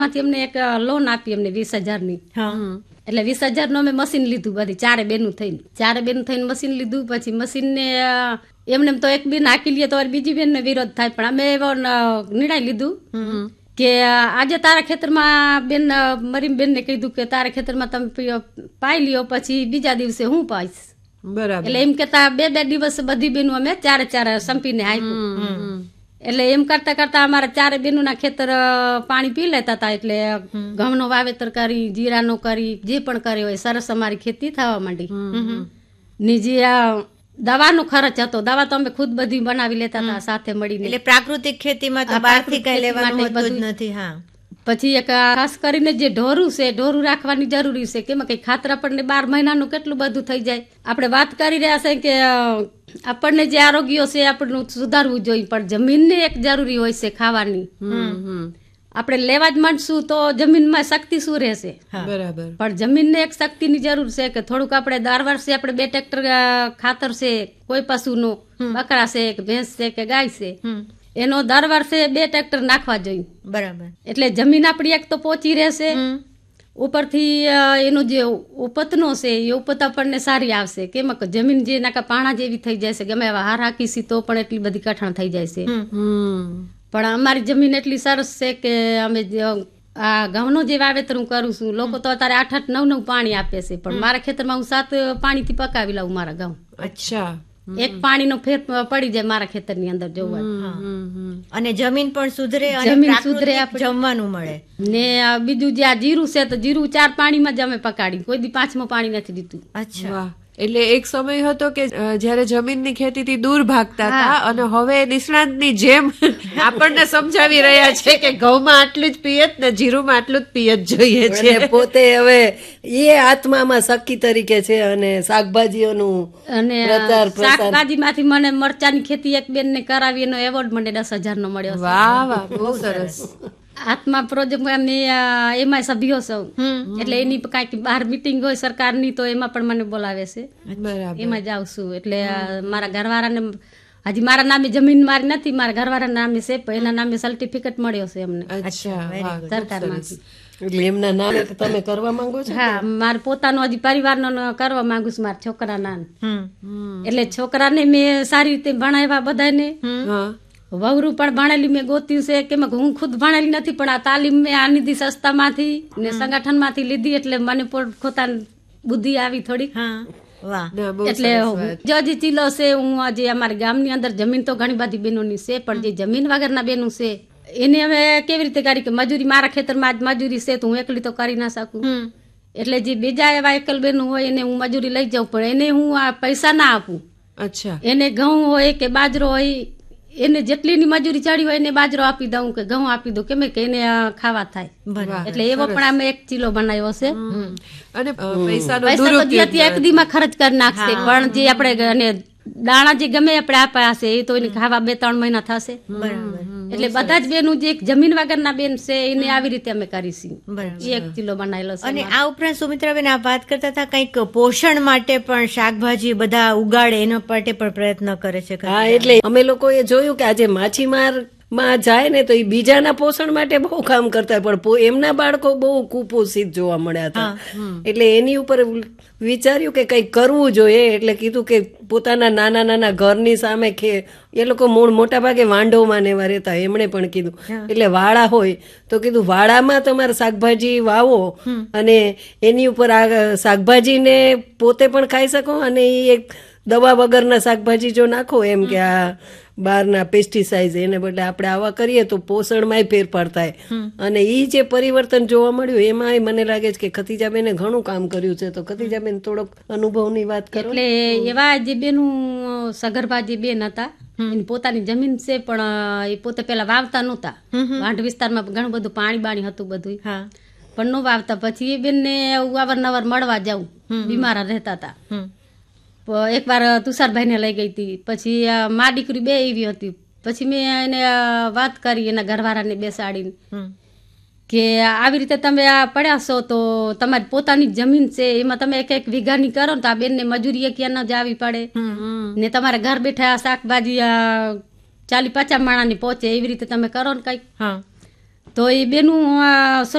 માંથી અમને એક લોન આપી અમને 20,000ની. એટલે 20,000 નું અમે મશીન લીધું, બધી ચારે બેનું થઈને મશીન લીધું. પછી મશીન ને એમને તો એક બેન હાકી લે તો બીજી બેન ને વિરોધ થાય, પણ અમે એવો નિર્ણય લીધું કે આજે તારા ખેતરમાં બેન મારી બેન ને કીધું કે તારા ખેતરમાં તમે પાઈ લ્યો, પછી બીજા દિવસે હું પાઈશ. બરાબર. એટલે એમ કેતા 2 દિવસ બધી બેનું અમે ચારે સંપીને આપ્યું. એટલે એમ કરતા કરતા અમારા ચારે બેનું ના ખેતર પાણી પી લેતા હતા. એટલે ઘઉંનો વાવેતર કરી, જીરાનો કરી, જે પણ કર્યો હોય સરસ અમારી ખેતી થવા માંડી. ને જે દવાનો ખર્ચ હતો, દવા તો અમે ખુદ બધી બનાવી લેતા હતા સાથે મળીને. એટલે પ્રાકૃતિક ખેતીમાં તો બહારથી કઈ લેવાનું હોતું જ નથી. પછી એક ખાસ કરીને જે ઢોરું રાખવાની જરૂરી છે. કેમ કે ખાતર આપણને 12 મહિનાનું કેટલું બધું થઈ જાય. આપણે વાત કરી રહ્યા છે કે આપણને જે આરોગ્ય છે આપણને સુધારવું જોઈએ, પણ જમીનને એક જરૂરી હોય છે ખાવાની. આપણે લેવા જ માંડશું તો જમીનમાં શક્તિ શું રહેશે? બરાબર. પણ જમીનને એક શક્તિની જરૂર છે કે થોડુંક આપણે દર વર્ષે આપણે 2 ટ્રેક્ટર ખાતર છે, કોઈ પશુનું, બકરા છે કે ભેંસ છે કે ગાય છે, એનો દર વર્ષે 2 ટ્રેક્ટર નાખવા જોઈએ. બરાબર. એટલે જમીન આપણી એક તો પોચી રહેશે, ઉપરથી એનો જે ઉપતનો છે એ ઉપત આપણને સારી આવશે. કેમ કે જમીન જે નાકા પાણા જેવી થઈ જાય છે, ગમે એવા હાર હાકીશી તો પણ એટલી બધી કઠણ થઈ જાય છે. પણ અમારી જમીન એટલી સરસ છે કે અમે આ ઘઉંનો જે વાવેતર હું કરું છું, લોકો તો અત્યારે 8-8, 9-9 પાણી આપે છે, પણ મારા ખેતરમાં હું 7 પાણીથી પકાવી લઉં મારા ઘઉં. અચ્છા. એક પાણીનો ફેર પડી જાય મારા ખેતરની અંદર જોવા. અને જમીન પણ સુધરે, જમીન સુધરે, જમવાનું મળે. ને બીજું જે આ જીરું છે તો જીરું 4 પાણીમાં જ અમે પકાડી, કોઈ દી 5મું પાણી નથી દીધું. અચ્છા. એટલે એક સમય હતો કે જયારે જમીનની ખેતીથી દૂર ભાગતા હતા, અને હવે નિષ્ણાંતની જેમ આપણને સમજાવી રહ્યા છે કે ઘઉંમાં આટલું જ પિયત ને જીરુમાં આટલું જ પિયત જોઈએ છે. પોતે હવે એ આત્મામાં સખી તરીકે છે. અને શાકભાજીઓનું અને શાકભાજીમાંથી મને મરચાની ખેતી એક બેન ને કરાવી, એનો એવોર્ડ મને 10,000 નો મળ્યો. વાહ વાહ, બહુ સરસ. આત્મા પ્રોજેક્ટ એમાં સભ્યો છું, એટલે એની કઈક બહાર મીટિંગ હોય સરકારની તો એમાં પણ મને બોલાવે છે, એમાં જાઉં છું. એટલે મારા ઘરવાળાને હજી મારા નામે જમીન મારી નથી, મારા ઘરવાળા નામે છે, પણ એના નામે સર્ટિફિકેટ મળ્યો છે અમને સરકારમાંથી. એટલે એમના નામે તમે કરવા માંગો છો? હા, મારે પોતાનો હજી પરિવારનો કરવા માંગુ છું, મારા છોકરાના. એટલે છોકરાને મેં સારી રીતે ભણાવ્યા બધાને. વહરું પણ ભણેલી મેં ગોત્યું છે. કે હું ખુદ ભણેલી નથી, પણ આ તાલીમ મેં આ નિધિ સંસ્થામાંથી ને સંગઠનમાંથી લીધી, એટલે મને પોતાની બુદ્ધિ આવી થોડીક. એટલે જે ચીલો છે, હું આજે અમારા ગામની અંદર જમીન તો ઘણી બધી બહેનોની છે, પણ જે જમીન વગરના બહેનો છે એને અમે કેવી રીતે કરી કે મજૂરી, મારા ખેતરમાં આજ મજૂરી છે તો હું એકલી તો કરી ના શકું. એટલે જે બીજા એવા એકલ બહેનો હોય એને હું મજૂરી લઈ જાઉં, પણ એને હું આ પૈસા ના આપું. અચ્છા. એને ઘઉં હોય કે બાજરો હોય, એને જેટલીની મજૂરી ચડી હોય એને બાજરો આપી દઉં કે ઘઉં આપી દઉં, કેમ કે એને ખાવા થાય. એટલે એવો પણ અમે એક ચીલો બનાવ્યો છે. અને પૈસા એક દીમાં ખર્ચ કરી નાખશે, પણ જે આપણે દાણા જે ગમે આપણે આપ્યા હશે એ તો એને ખાવા 2-3 મહિના થશે. એટલે બધા જ બેનું જે જમીન વગરના બેન છે એને આવી રીતે અમે કરીશું. એક ચીલો બનાવેલો છે. અને આ ઉપરાંત સુમિત્રાબેન આ વાત કરતા હતા કંઈક પોષણ માટે પણ શાકભાજી બધા ઉગાડે, એના માટે પણ પ્રયત્ન કરે છે. હા, એટલે અમે લોકોએ જોયું કે આજે માછીમાર માં જાય ને તો એ બીજાના પોષણ માટે બહુ કામ કરતા હોય, પણ એમના બાળકો બહુ કુપોષિત જોવા મળ્યા હતા. એટલે એની ઉપર વિચાર્યું કે કંઈક કરવું જોઈએ. એટલે કીધું કે પોતાના નાના નાના ઘરની સામે એ લોકો મોટા ભાગે વાંઢોમાં ને એવા રહેતા, એમણે પણ કીધું એટલે વાડા હોય તો કીધું વાડામાં તમારે શાકભાજી વાવો, અને એની ઉપર આ શાકભાજીને પોતે પણ ખાઈ શકો, અને એ એક દવા વગરના શાકભાજી જો નાખો, એમ કે આ બહારના પેસ્ટિસાઇડ એને બદલે આપણે આવા કરીએ તો પોષણમાંય ફેરફાર થાય. અને એ જે પરિવર્તન જોવા મળ્યું એમાં મને લાગે છે કે ખતીજાબેને ઘણું કામ કર્યું છે. તો ખતીજાબેન થોડોક અનુભવની વાત કરો. એટલે એવા જે બેનું સગર્ભા જે બેન હતા, એની પોતાની જમીન છે, પણ એ પોતે પેલા વાવતા નહોતા. વાંઢ વિસ્તારમાં ઘણું બધું પાણી બાણી હતું બધું, પણ ન વાવતા. પછી એ બેનને અવારનવાર મળવા જાઉં, બીમાર રહેતા હતા. એકવાર તુષારભાઈ ને લઈ ગઈ હતી, પછી મા દીકરી 2 એવી હતી. પછી મેં એને વાત કરી એના ઘરવાળાને બેસાડીને કે આવી રીતે તમે આ પડ્યા છો તો તમારી પોતાની જમીન છે, એમાં તમે 1-1 વીઘાની કરો ને તો આ બેનને મજૂરી ક્યાં ન જાવી પડે, ને તમારે ઘર બેઠા શાકભાજી 40-50 માણાની પહોંચે, એવી રીતે તમે કરો ને કંઈક. તો એ બેનું